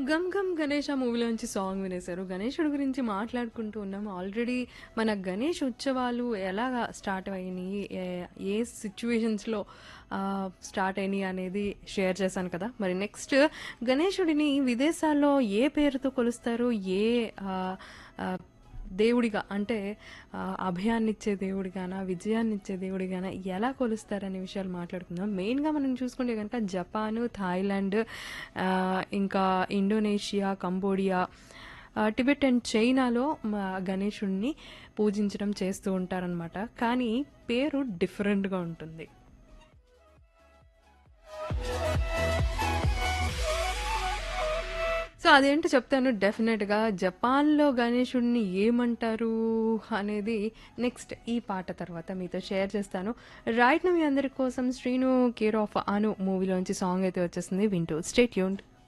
'Gum gum Ganesha' మూవీలోంచి song వినేశారు. గణేశుడి గురించి మాట్లాడుకుంటూ ఉన్నాం. ఆల్రెడీ మన గణేష్ ఉత్సవాలు ఎలాగా స్టార్ట్ అయినాయి, ఏ సిచ్యువేషన్స్‌లో స్టార్ట్ అయినాయి అనేది షేర్ చేశాను కదా! మరి నెక్స్ట్ గణేశుడిని విదేశాల్లో ఏ పేరుతో కొలుస్తారు? ఏ ఆహ్, ఆహ్, దేవుడిగా అంటే అభయాన్నిచ్చే దేవుడిగానా, విజయాన్నిచ్చే దేవుడిగానా ఎలా కొలుస్తారనే విషయాలు మాట్లాడుకుందాం. మెయిన్‌గా మనం చూసుకుంటే గనక జపాను, థాయిలాండ్, ఇంకా ఇండోనేషియా, కంబోడియా, టిబెట్ అండ్ చైనాలో గణేశుడిని పూజించడం చేస్తూ ఉంటారనమాట. కానీ పేరు డిఫరెంట్‌గా ఉంటుంది. సో అదేంటో చెప్తాను డెఫినెట్‌గా. జపాన్‌లో గణేశుడిని ఏమంటారు అనేది నెక్స్ట్ ఈ పాట తర్వాత మీతో షేర్ చేస్తాను. రైట్ నౌ మీ అందరి కోసం 'Srinu care of Anu' మూవీలోంచి song అయితే వచ్చేసింది. వింటూ స్టే ట్యూన్డ్.